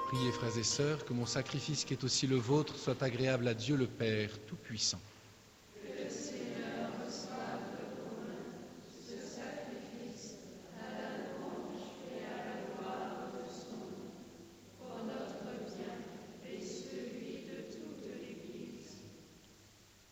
Priez, frères et sœurs, que mon sacrifice qui est aussi le vôtre soit agréable à Dieu le Père Tout-Puissant.